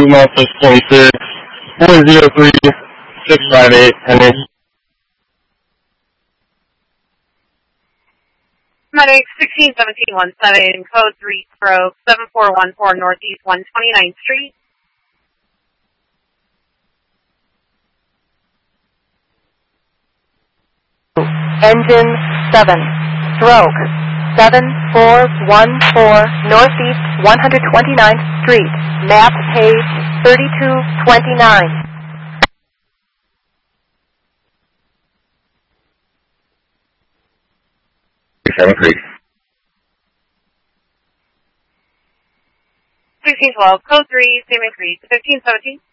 Northwest 26, 403 658, Henry. Medic 161717, code 3 stroke 7414 Northeast 129th Street. Engine 7, stroke 7414 Northeast 129th Street, map page 3229. Salmon Creek. 1612, code 3, Salmon Creek, 1517.